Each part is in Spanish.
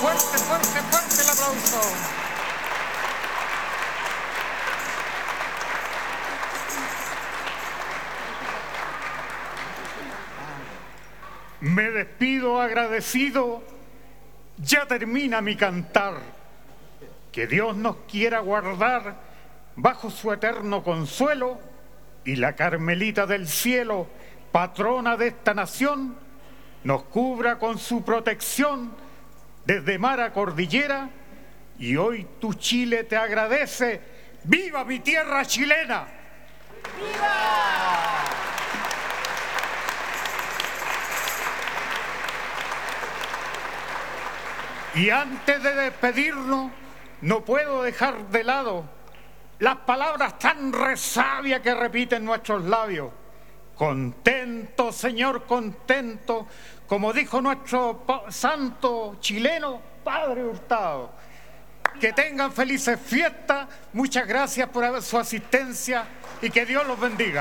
Fuerte, fuerte, fuerte el aplauso. Me despido agradecido, ya termina mi cantar. Que Dios nos quiera guardar bajo su eterno consuelo y la Carmelita del cielo, patrona de esta nación, nos cubra con su protección desde mar a cordillera, y hoy tu Chile te agradece. ¡Viva mi tierra chilena! ¡Viva! Y antes de despedirnos, no puedo dejar de lado las palabras tan resabias que repiten nuestros labios. Contento, Señor, contento, como dijo nuestro santo chileno, Padre Hurtado. Que tengan felices fiestas, muchas gracias por su asistencia y que Dios los bendiga.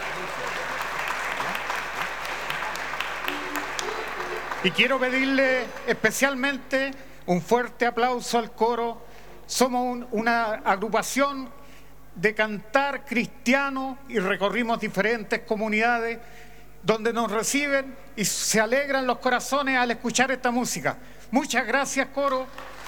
Y quiero pedirle especialmente un fuerte aplauso al coro. Somos una agrupación de cantar cristiano y recorrimos diferentes comunidades donde nos reciben y se alegran los corazones al escuchar esta música. Muchas gracias, coro.